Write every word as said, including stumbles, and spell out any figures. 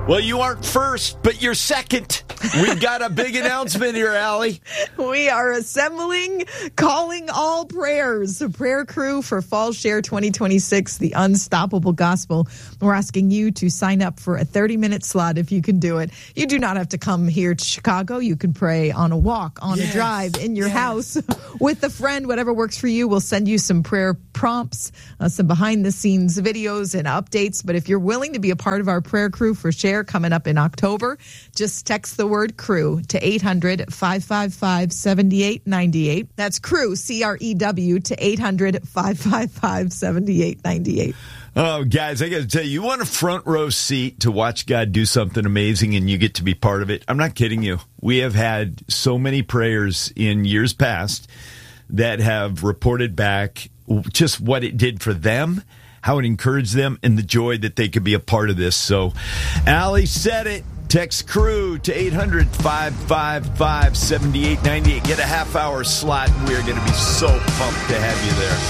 Well, you aren't first, but you're second. We've got a big announcement here, Allie. We are assembling Calling All Prayers, a prayer crew for Fall Share twenty twenty-six, the Unstoppable Gospel. We're asking you to sign up for a thirty-minute slot if you can do it. You do not have to come here to Chicago. You can pray on a walk, on yes. a drive, in your yes. house, with a friend, whatever works for you. We'll send you some prayer prompts, uh, some behind-the-scenes videos and updates. But if you're willing to be a part of our prayer crew for Share coming up in October, just text the word crew to eight hundred, five five five, seven eight nine eight. That's crew, C R E W, to eight hundred, five five five, seven eight nine eight. Oh, guys, I got to tell you, you want a front row seat to watch God do something amazing and you get to be part of it? I'm not kidding you. We have had so many prayers in years past that have reported back just what it did for them, how it encouraged them, and the joy that they could be a part of this. So, Allie said it. Text crew to eight hundred, five five five, seven eight nine eight. Get a half hour slot, and we're going to be so pumped to have you there.